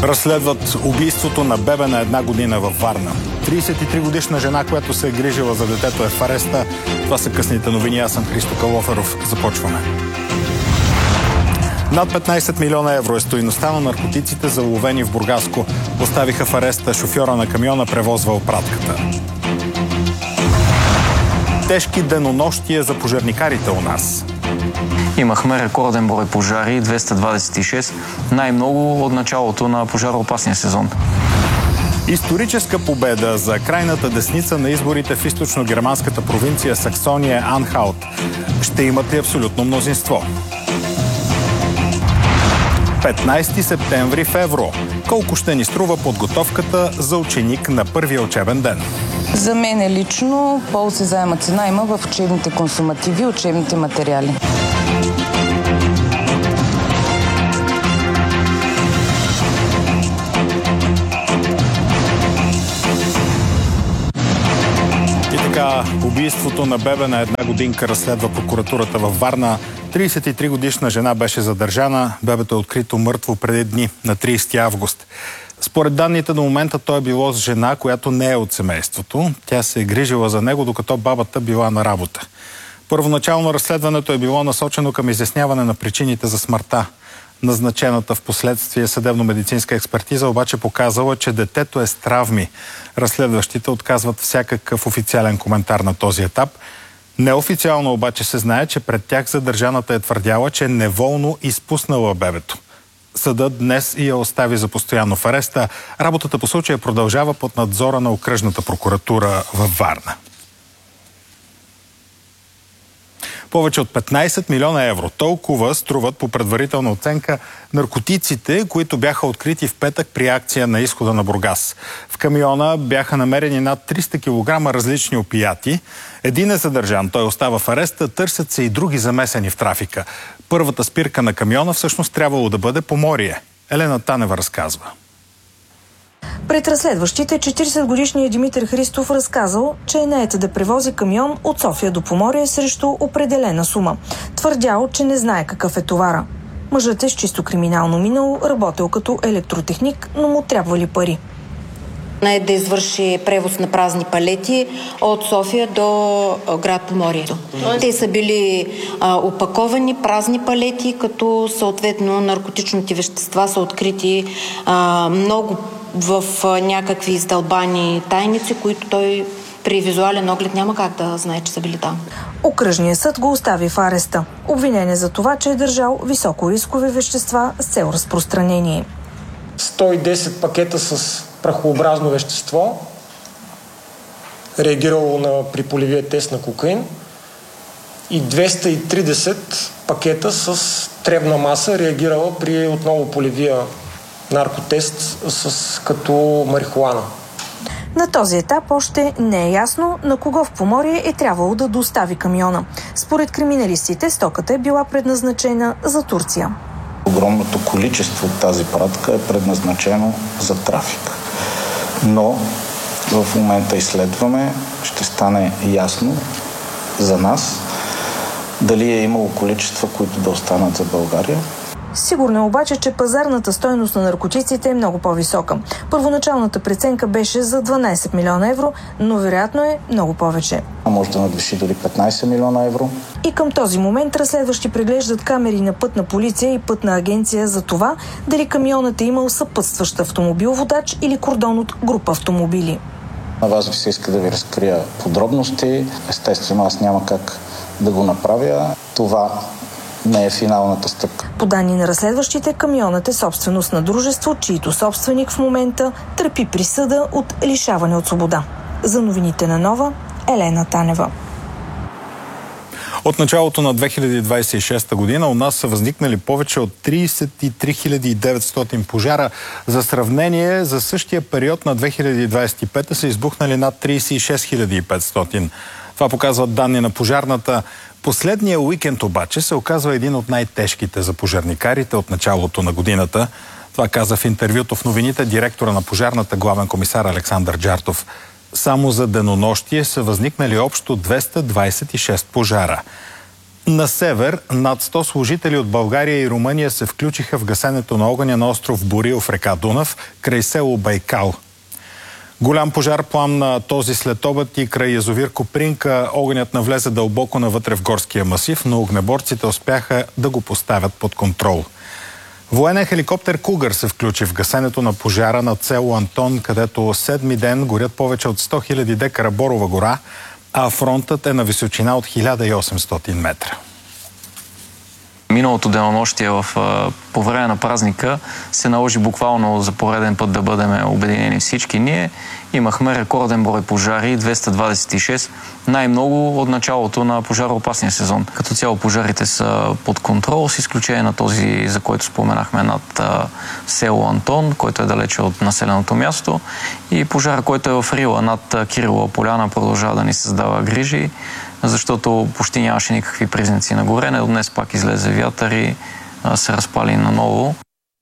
Разследват убийството на бебе на 1 година във Варна. 33-годишна жена, която се е грижила за детето, е в ареста. Това са късните новини. Аз съм Христо Калоферов. Започваме. Над 15 милиона евро е стойността на наркотиците, заловени в Бургаско. Оставиха в ареста шофьора на камиона, превозвал пратката. Тежки денонощия за пожарникарите у нас. Имахме рекорден брой пожари, 226, най-много от началото на пожароопасния сезон. Историческа победа за крайната десница на изборите в източно-германската провинция Саксония-Анхалт. Ще имат ли абсолютно мнозинство? 15 септември в Евро. Колко ще ни струва подготовката за ученик на първия учебен ден? За мен лично по-осезаема цена има в учебните консумативи, учебните материали. И така, убийството на бебе на 1 годинка разследва прокуратурата във Варна. 33-годишна жена беше задържана. Бебето е открито мъртво преди дни, на 30 август. Според данните до момента той е било с жена, която не е от семейството. Тя се е грижила за него, докато бабата била на работа. Първоначално разследването е било насочено към изясняване на причините за смъртта. Назначената в последствие съдебно-медицинска експертиза обаче показала, че детето е с травми. Разследващите отказват всякакъв официален коментар на този етап. Неофициално обаче се знае, че пред тях задържаната е твърдяла, че неволно изпуснала бебето. Съдът днес я остави за постоянно в ареста. Работата по случая продължава под надзора на окръжната прокуратура във Варна. Повече от 15 милиона евро. Толкова струват по предварителна оценка наркотиците, които бяха открити в петък при акция на изхода на Бургас. В камиона бяха намерени над 300 кг различни опияти. Един е задържан, той остава в ареста, търсят се и други замесени в трафика. Първата спирка на камиона всъщност трябвало да бъде Поморие. Елена Танева разказва. Пред разследващите 40-годишният Димитър Христов разказал, че е нает да превози камион от София до Поморие срещу определена сума. Твърдял, че не знае какъв е товара. Мъжът е с чисто криминално минало, работил като електротехник, но му трябвали пари. Наед да извърши превоз на празни палети от София до град Поморие. Те са били опаковани празни палети, като съответно наркотичните вещества са открити много в някакви издълбани тайници, които той при визуален оглед няма как да знае, че са били там. Окръжният съд го остави в ареста. Обвинен е за това, че е държал високорискови вещества с цел разпространение. 110 пакета с прахообразно вещество, реагирало при полевия тест на кокаин, и 230 пакета с тревна маса, реагирала при отново полевия наркотест като марихуана. На този етап още не е ясно на кого в Поморие е трябвало да достави камиона. Според криминалистите, стоката е била предназначена за Турция. Огромното количество от тази пратка е предназначено за трафик. Но в момента изследваме, ще стане ясно за нас дали е имало количества, които да останат за България. Сигурно е обаче, че пазарната стойност на наркотиците е много по-висока. Първоначалната преценка беше за 12 милиона евро, но вероятно е много повече. Може да надвиши дори 15 милиона евро. И към този момент разследващи преглеждат камери на Пътна полиция и Пътна агенция за това дали камионът е имал съпътстващ автомобил-водач или кордон от група автомобили. На вас ви се иска да ви разкрия подробности. Естествено, аз няма как да го направя. Това не е финалната стъпка. По данни на разследващите, камионът е собственост на дружество, чието собственик в момента търпи присъда от лишаване от свобода. За новините на Нова, Елена Танева. От началото на 2026 година у нас са възникнали повече от 33 900 пожара. За сравнение, за същия период на 2025 са избухнали над 36 500. Това показват данни на пожарната. Последния уикенд обаче се оказва един от най-тежките за пожарникарите от началото на годината. Това каза в интервюто в новините директора на пожарната главен комисар Александър Джартов. Само за денонощие са възникнали общо 226 пожара. На север над 100 служители от България и Румъния се включиха в гасенето на огъня на остров Борил в река Дунав, край село Байкал. Голям пожар пламна този следобед и край язовир Копринка. Огънят навлезе дълбоко навътре в горския масив, но огнеборците успяха да го поставят под контрол. Военен хеликоптер Кугър се включи в гасенето на пожара над село Антон, където седми ден горят повече от 100 000 декара борова гора, а фронтът е на височина от 1800 метра. Миналото денонощие по време на празника се наложи буквално за пореден път да бъдем обединени всички. Ние имахме рекорден брой пожари, 226, най-много от началото на пожароопасния сезон. Като цяло пожарите са под контрол, с изключение на този, за който споменахме, над село Антон, който е далече от населеното място, и пожара, който е в Рила над Кирилова поляна, продължава да ни създава грижи, защото почти нямаше никакви признаци на горене. От днес пак излезе вятър и се разпали наново.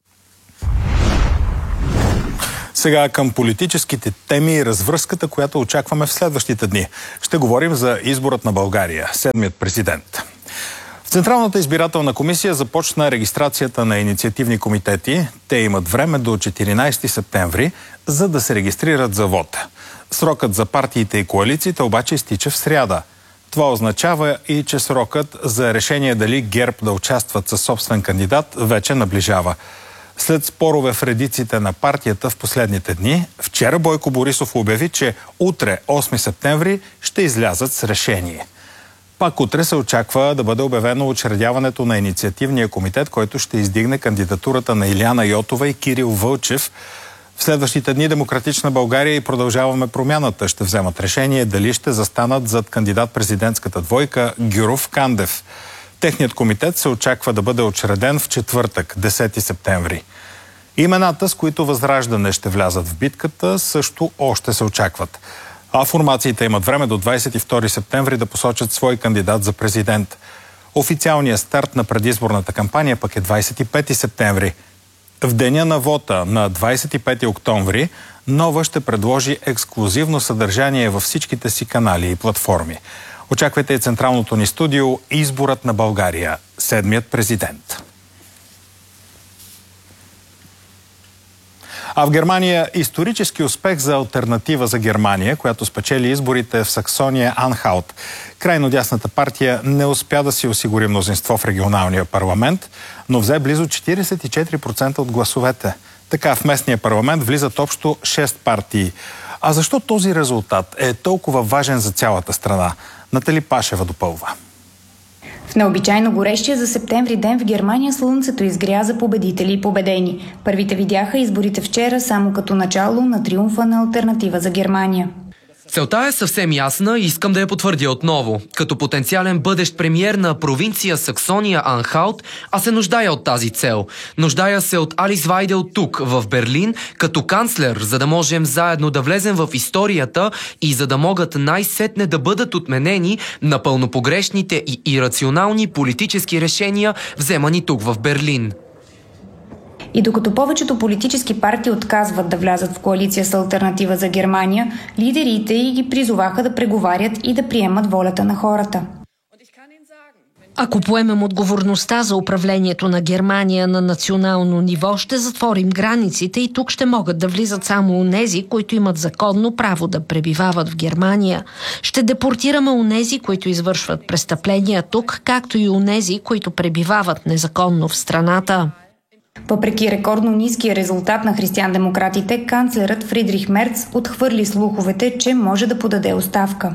Сега към политическите теми и развръзката, която очакваме в следващите дни. Ще говорим за изборът на България, седмият президент. В Централната избирателна комисия започна регистрацията на инициативни комитети. Те имат време до 14 септември, за да се регистрират за вод. Срокът за партиите и коалициите обаче изтича в сряда. Това означава и, че срокът за решение дали ГЕРБ да участват със собствен кандидат вече наближава. След спорове в редиците на партията в последните дни, вчера Бойко Борисов обяви, че утре, 8 септември, ще излязат с решение. Пак утре се очаква да бъде обявено учредяването на инициативния комитет, който ще издигне кандидатурата на Илияна Йотова и Кирил Вълчев. В следващите дни Демократична България и Продължаваме промяната ще вземат решение дали ще застанат зад кандидат-президентската двойка Гюров-Кандев. Техният комитет се очаква да бъде учреден в четвъртък, 10 септември. Имената, с които Възраждане ще влязат в битката, също още се очакват. А формациите имат време до 22 септември да посочат свой кандидат за президент. Официалният старт на предизборната кампания пък е 25 септември. В деня на вота на 25 октомври Нова ще предложи ексклузивно съдържание във всичките си канали и платформи. Очаквайте и централното ни студио "Изборът на България. Седмият президент". А в Германия исторически успех за Алтернатива за Германия, която спечели изборите в Саксония Анхалт. Крайно дясната партия не успя да си осигури мнозинство в регионалния парламент, но взе близо 44% от гласовете. Така в местния парламент влизат общо 6 партии. А защо този резултат е толкова важен за цялата страна? Натали Пашева допълва. В необичайно горещия за септември ден в Германия слънцето изгря за победители и победени. Първите видяха изборите вчера само като начало на триумфа на Алтернатива за Германия. Целта е съвсем ясна и искам да я потвърдя отново. Като потенциален бъдещ премиер на провинция Саксония Анхалт, а се нуждая от тази цел. Нуждая се от Алис Вайдел тук, в Берлин, като канцлер, за да можем заедно да влезем в историята и за да могат най-сетне да бъдат отменени напълно погрешните и ирационални политически решения, вземани тук в Берлин. И докато повечето политически партии отказват да влязат в коалиция с Алтернатива за Германия, лидерите й ги призоваха да преговарят и да приемат волята на хората. Ако поемем отговорността за управлението на Германия на национално ниво, ще затворим границите и тук ще могат да влизат само онези, които имат законно право да пребивават в Германия. Ще депортираме онези, които извършват престъпления тук, както и онези, които пребивават незаконно в страната. Въпреки рекордно ниския резултат на християн-демократите, канцлерът Фридрих Мерц отхвърли слуховете, че може да подаде оставка.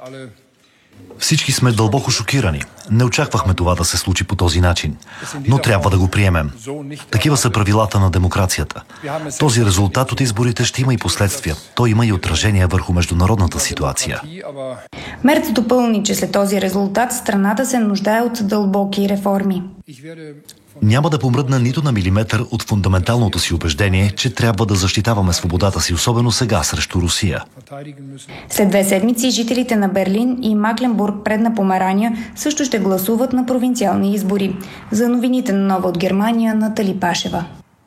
Всички сме дълбоко шокирани. Не очаквахме това да се случи по този начин. Но трябва да го приемем. Такива са правилата на демокрацията. Този резултат от изборите ще има и последствия. Той има и отражение върху международната ситуация. Мерц допълни, че след този резултат страната се нуждае от дълбоки реформи. Няма да помръдна нито на милиметър от фундаменталното си убеждение, че трябва да защитаваме свободата си, особено сега срещу Русия. След 2 седмици жителите на Берлин и Макленбург, Предна Померания, също ще гласуват на провинциални избори. За новините на Нова от Германия, Натали Пашева.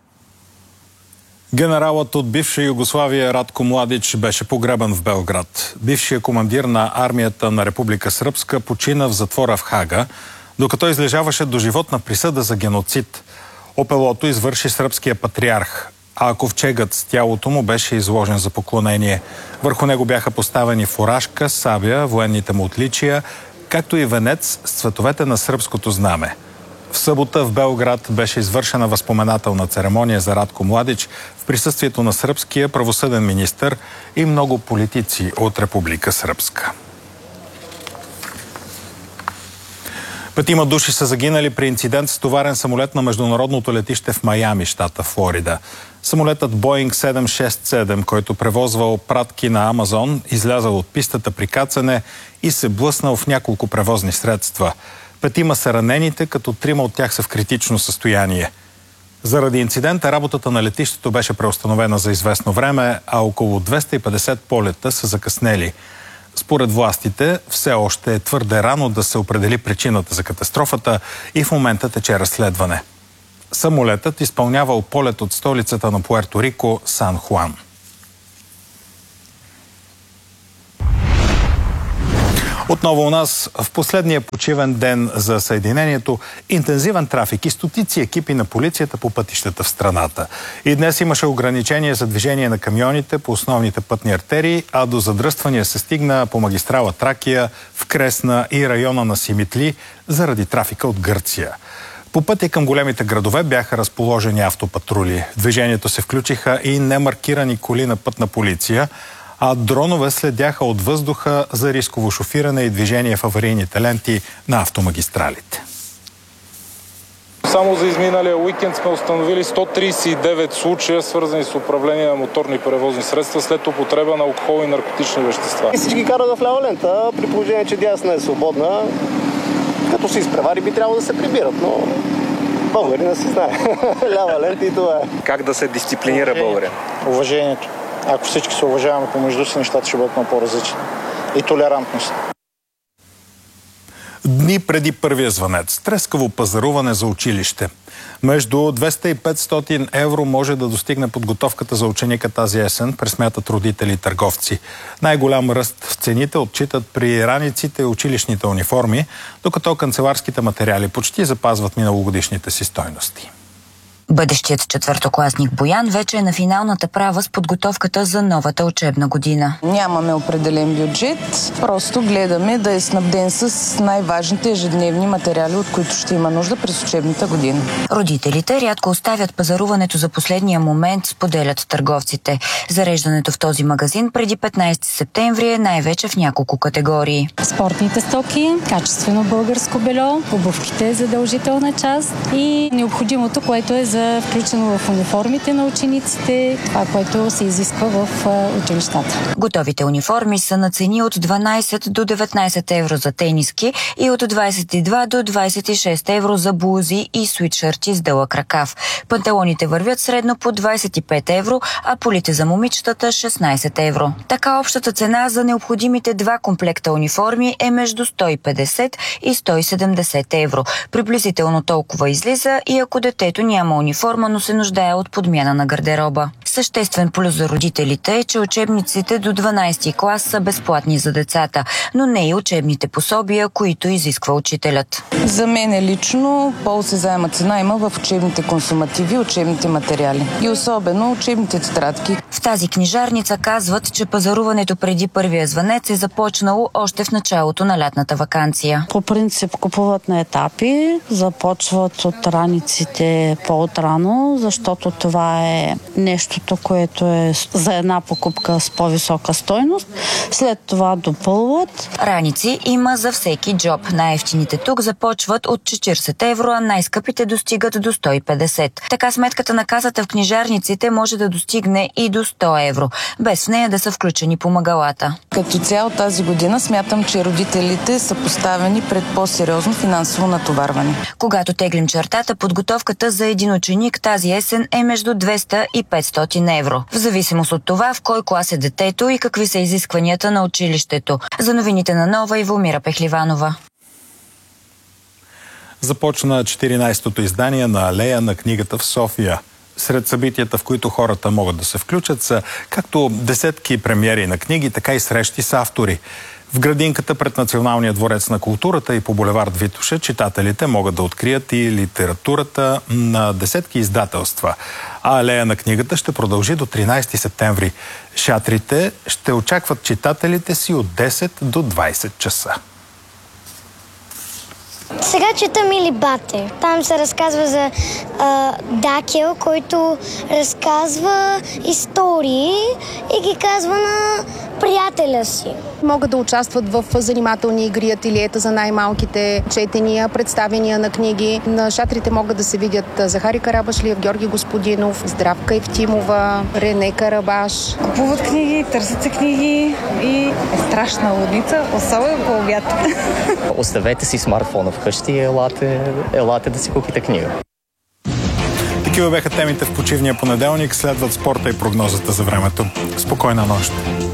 Генералът от бивша Югославия Радко Младич беше погребан в Белград. Бившият командир на армията на Република Сръбска почина в затвора в Хага. докато излежаваше доживотна присъда за геноцид. Опелото извърши сръбския патриарх, а ковчегът с тялото му беше изложен за поклонение. Върху него бяха поставени фуражка, сабя, военните му отличия, както и венец с цветовете на сръбското знаме. В събота в Белград беше извършена възпоменателна церемония за Радко Младич в присъствието на сръбския правосъден министър и много политици от Република Сръбска. 5 души са загинали при инцидент с товарен самолет на международното летище в Майами, щата Флорида. Самолетът Боинг 767, който превозвал пратки на Амазон, излязал от пистата при кацане и се блъснал в няколко превозни средства. 5 са ранените, като 3 от тях са в критично състояние. Заради инцидента работата на летището беше преустановена за известно време, а около 250 полета са закъснели. Според властите, все още е твърде рано да се определи причината за катастрофата и в момента тече разследване. Самолетът изпълнявал полет от столицата на Пуерто Рико, Сан Хуан. Отново у нас в последния почивен ден за Съединението интензивен трафик и стотици екипи на полицията по пътищата в страната. И днес имаше ограничение за движение на камионите по основните пътни артерии, а до задръствания се стигна по магистрала Тракия, в Кресна и района на Симитли заради трафика от Гърция. По пътя към големите градове бяха разположени автопатрули. В движението се включиха и немаркирани коли на пътна полиция, а дронове следяха от въздуха за рисково шофиране и движение в аварийните ленти на автомагистралите. Само за изминалия уикенд сме установили 139 случая, свързани с управление на моторни превозни средства след употреба на алкохол и наркотични вещества. Всички карат в лява лента, при положение, че дясна е свободна. Като се изпревари, би трябвало да се прибират, но българина си знае. Лява лента и това е. Как да се дисциплинира българин? Уважението. Ако всички се уважаваме помежду си, нещата ще бъдат много по-различни. И толерантност. Дни преди първия звънец. Трескаво пазаруване за училище. Между 200 и 500 евро може да достигне подготовката за ученика тази есен, пресмятат родители и търговци. Най-голям ръст в цените отчитат при раниците и училищните униформи, докато канцеларските материали почти запазват миналогодишните си стойности. Бъдещият четвъртокласник Боян вече е на финалната права с подготовката за новата учебна година. Нямаме определен бюджет, просто гледаме да е снабден с най-важните ежедневни материали, от които ще има нужда през учебната година. Родителите рядко оставят пазаруването за последния момент, споделят търговците. Зареждането в този магазин преди 15 септември е най-вече в няколко категории. Спортните стоки, качествено българско бельо, обувките задължителна част и необходимото, което е за включено в униформите на учениците, това, което се изисква в училищата. Готовите униформи са на цени от 12 до 19 евро за тениски и от 22 до 26 евро за блузи и свитшърти с дълъг ръкав. Панталоните вървят средно по 25 евро, а полите за момичетата 16 евро. Така общата цена за необходимите 2 комплекта униформи е между 150 и 170 евро. Приблизително толкова излиза и ако детето няма униформа, но се нуждае от подмяна на гардероба. Съществен плюс за родителите е, че учебниците до 12 клас са безплатни за децата, но не и учебните пособия, които изисква учителят. За мен лично по-осезаема цена има в учебните консумативи, учебните материали и особено учебните тетрадки. В тази книжарница казват, че пазаруването преди първия звънец е започнало още в началото на лятната ваканция. По принцип купуват на етапи, започват от раниците по-отрано, защото това е нещото, което е за една покупка с по-висока стойност. След това допълват. Раници има за всеки джоб. Най-евтините тук започват от 40 евро, а най-скъпите достигат до 150. Така сметката на касата в книжарниците може да достигне и до 100 евро, без в нея да са включени помагалата. Като цяло тази година смятам, че родителите са поставени пред по-сериозно финансово натоварване. Когато теглим чертата, подготовката за един ученик тази есен е между 200 и 500 евро. В зависимост от това в кой клас е детето и какви са изискванията на училището. За новините на Нова Ивомира Пехливанова. Започна 14-то издание на Алея на книгата в София. Сред събитията, в които хората могат да се включат, са както десетки премиери на книги, така и срещи с автори. В градинката пред Националния дворец на културата и по булевард Витоша читателите могат да открият и литературата на десетки издателства. А алея на книгата ще продължи до 13 септември. Шатрите ще очакват читателите си от 10 до 20 часа. Сега чета Мили Бате. Там се разказва за Дакел, който разказва истории и ги казва на приятеля си. Могат да участват в занимателни игри, ателиета за най-малките, четения, представения на книги. На шатрите могат да се видят Захари Карабашлиев, Георги Господинов, Здравка Евтимова, Рене Карабаш. Купуват книги, търсят се книги и е страшна лудница, особено по обяд. Оставете си смартфона вкъщи и елате да си купите книга. Такива бяха темите в почивния понеделник. Следват спорта и прогнозата за времето. Спокойна нощ!